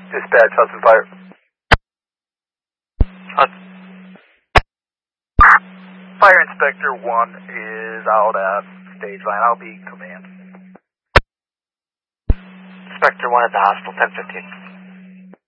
Dispatch, Hudson Fire. Fire Inspector 1 is out at stage line. I'll be command. Inspector 1 at the hospital, 1015.